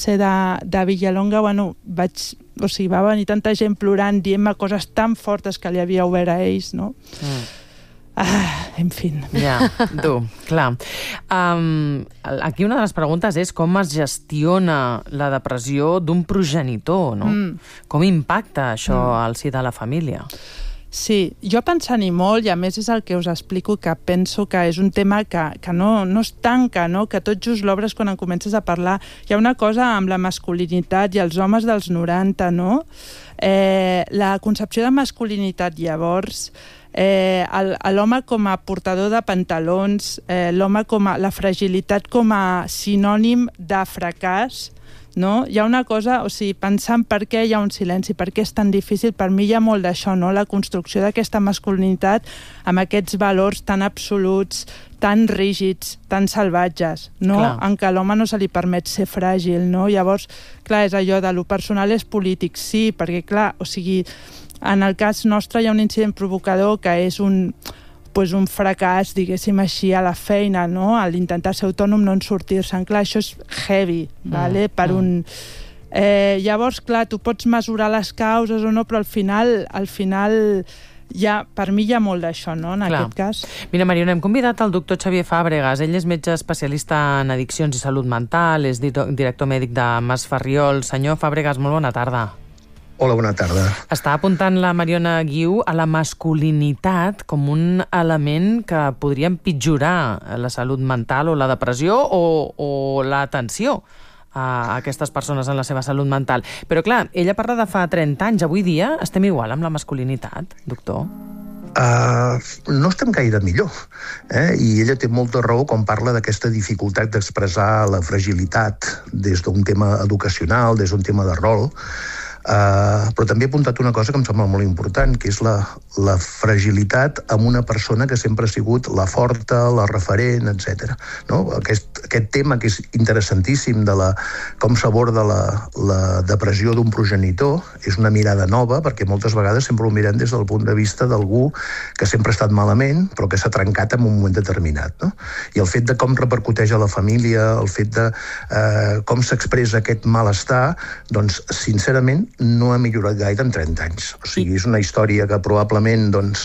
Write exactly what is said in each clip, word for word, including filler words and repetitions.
ser de, de Villalonga, bueno, vaig, o sigui, va venir tanta gent plorant, dient-me coses tan fortes que li havia obert a ells, no? Mm. Ah, en fi. Ja, tu, clar. Um, aquí una de les preguntes és com es gestiona la depressió d'un progenitor, no? Mm. Com impacta això mm. al si de la família? Sí, jo pensant-hi molt, i a més és el que us explico, que penso que és un tema que, que no, no es tanca, no? Que tot just l'obres quan en comences a parlar. Hi ha una cosa amb la masculinitat i els homes dels noranta, no? Eh, la concepció de masculinitat llavors, eh, l'home com a portador de pantalons, eh, l'home com a... la fragilitat com a sinònim de fracàs, no? Hi ha una cosa, o sigui, pensant per què hi ha un silenci, per què és tan difícil, per mi hi ha molt d'això, no? La construcció d'aquesta masculinitat amb aquests valors tan absoluts, tan rígids, tan salvatges, no? Clar. En què a l'home no se li permet ser fràgil, no? Llavors, clar, és allò de lo personal és polític, sí, perquè, clar, o sigui, en el cas nostre hi ha un incident provocador que és un... pues un fracàs, diguéssim així, a la feina, no? A l'intentar ser autònom no en sortir-se'n. Clar, això és heavy, mm, vale? Per mm. un... Eh, llavors, clar, tu pots mesurar les causes o no, però al final, al final ja, per mi hi ha molt d'això, no?, en clar. Aquest cas. Mira, Mariona, hem convidat el doctor Xavier Fàbregas. Ell és metge especialista en addiccions i salut mental, és director mèdic de Mas Ferriol. Senyor Fàbregas, molt bona tarda. Hola, bona tarda. Està apuntant la Mariona Guiu a la masculinitat com un element que podria empitjorar la salut mental o la depressió o, o l'atenció a aquestes persones en la seva salut mental. Però clar, ella parla de fa trenta anys. Avui dia estem igual amb la masculinitat, doctor? Uh, no estem gaire millor, eh? I ella té molta raó quan parla d'aquesta dificultat d'expressar la fragilitat des d'un tema educacional, des d'un tema de rol. Uh, però també he apuntat una cosa que em sembla molt important, que és la, la fragilitat amb una persona que sempre ha sigut la forta, la referent, etcètera. No? Aquest, aquest tema que és interessantíssim de la, com s'aborda la, la depressió d'un progenitor és una mirada nova, perquè moltes vegades sempre ho mirem des del punt de vista d'algú que sempre ha estat malament, però que s'ha trencat en un moment determinat. No? I el fet de com repercuteix a la família, el fet de uh, com s'expressa aquest malestar, doncs, sincerament, no ha millorat gaire en trenta anys. O sigui, és una història que probablement doncs,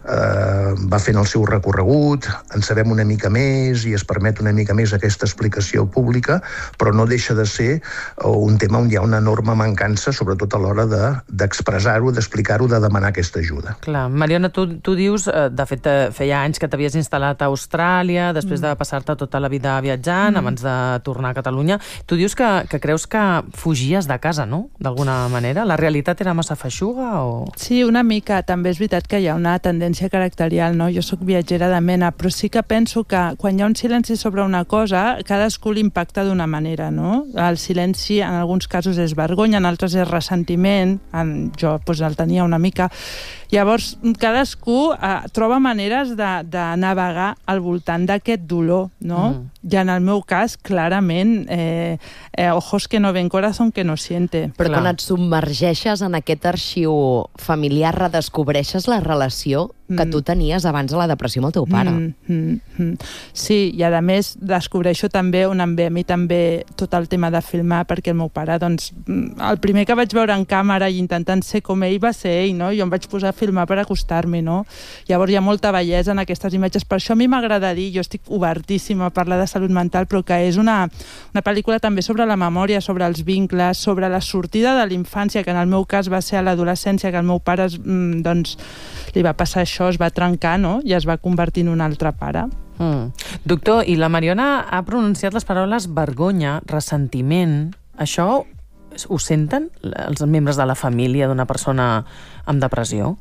eh, va fent el seu recorregut, en sabem una mica més i es permet una mica més aquesta explicació pública, però no deixa de ser un tema on hi ha una enorme mancança, sobretot a l'hora de, d'expressar-ho, d'explicar-ho, de demanar aquesta ajuda. Clar. Mariona, tu, tu dius, de fet, feia anys que t'havies instal·lat a Austràlia, després mm. de passar-te tota la vida viatjant, mm. abans de tornar a Catalunya. Tu dius que, que creus que fugies de casa, no?, d'alguna manera. La realitat era massa feixuga o...? Sí, una mica. També és veritat que hi ha una tendència caracterial, no? Jo sóc viatgera de mena, però sí que penso que quan hi ha un silenci sobre una cosa, cadascú l'impacta d'una manera, no? El silenci en alguns casos és vergonya, en altres és ressentiment, en, jo doncs, el tenia una mica. Llavors, cadascú eh, troba maneres de, de navegar al voltant d'aquest dolor, no? Mm. I en el meu cas, clarament, eh, eh, ojos que no ven, corazón que no siente. Però clar. Quan et submergeixes en aquest arxiu familiar, redescobreixes la relació que tu tenies abans de la depressió amb el teu pare. Mm, mm, mm. Sí, i a més descobreixo també on em ve a mi també tot el tema de filmar, perquè el meu pare, doncs, el primer que vaig veure en càmera i intentant ser com ell va ser ell, no? Jo em vaig posar a filmar per acostar-m'hi, no? Llavors hi ha molta bellesa en aquestes imatges. Per això a mi m'agrada dir, jo estic obertíssima a parlar de salut mental, però que és una, una pel·lícula també sobre la memòria, sobre els vincles, sobre la sortida de l'infància, que en el meu cas va ser a l'adolescència, que el meu pare, doncs, li va passar això, es va trencar, no?, i es va convertir en un altre pare. Mm. Doctor, i la Mariona ha pronunciat les paraules vergonya, ressentiment. Això ho senten els membres de la família d'una persona amb depressió?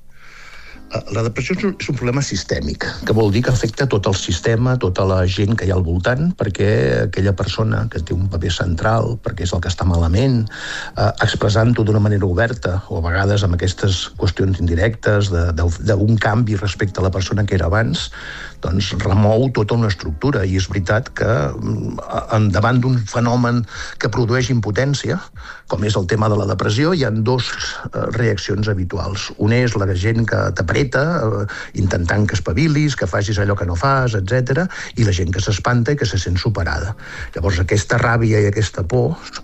La depressió és un problema sistèmic, que vol dir que afecta tot el sistema, tota la gent que hi ha al voltant, perquè aquella persona que té un paper central, perquè és el que està malament, eh, expressant-ho d'una manera oberta, o a vegades amb aquestes qüestions indirectes d'un canvi respecte a la persona que era abans, doncs remou tota una estructura. I és veritat que davant d'un fenomen que produeix impotència, com és el tema de la depressió, hi ha dues reaccions habituals. Una és la gent que t'apreta, intentant que espavilis, que facis allò que no fas, etcètera, i la gent que s'espanta i que se sent superada. Llavors aquesta ràbia i aquesta por